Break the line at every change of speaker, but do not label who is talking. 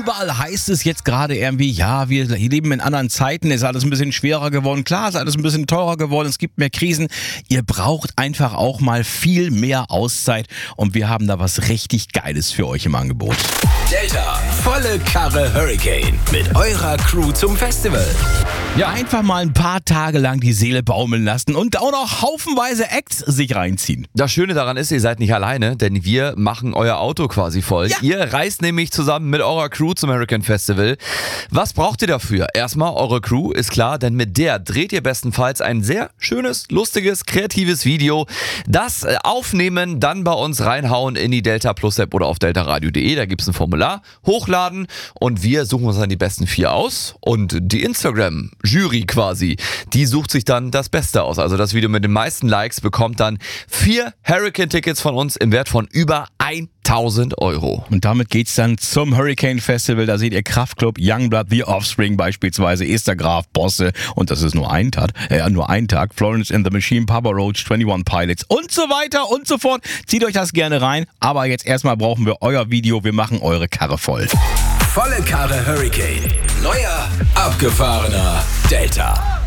Überall heißt es jetzt gerade irgendwie, ja, wir leben in anderen Zeiten, ist alles ein bisschen schwerer geworden. Klar, ist alles ein bisschen teurer geworden, es gibt mehr Krisen. Ihr braucht einfach auch mal viel mehr Auszeit und wir haben da was richtig Geiles für euch im Angebot.
Delta, volle Karre Hurricane mit eurer Crew zum Festival.
Ja, einfach mal ein paar Tage lang die Seele baumeln lassen und auch noch haufenweise Acts sich reinziehen.
Das Schöne daran ist, ihr seid nicht alleine, denn wir machen euer Auto quasi voll.
Ja.
Ihr reist nämlich zusammen mit eurer Crew zum Hurricane Festival. Was braucht ihr dafür? Erstmal, eure Crew ist klar, denn mit der dreht ihr bestenfalls ein sehr schönes, lustiges, kreatives Video. Das aufnehmen, dann bei uns reinhauen in die Delta Plus App oder auf deltaradio.de. Da gibt es ein Formular, hochladen und wir suchen uns dann die besten 4 aus. Und die Instagram-Jury quasi, die sucht sich dann das Beste aus. Also das Video mit den meisten Likes bekommt dann 4 Hurricane-Tickets von uns im Wert von über 1.000 €.
Und damit geht's dann zum Hurricane Festival. Da seht ihr Kraftklub, Youngblood, The Offspring beispielsweise, Esther Graf, Bosse und das ist nur ein Tag, Florence and the Machine, Papa Roach, 21 Pilots und so weiter und so fort. Zieht euch das gerne rein, aber jetzt erstmal brauchen wir euer Video. Wir machen eure Karre voll.
Volle Karre Hurricane. Neuer, abgefahrener Delta.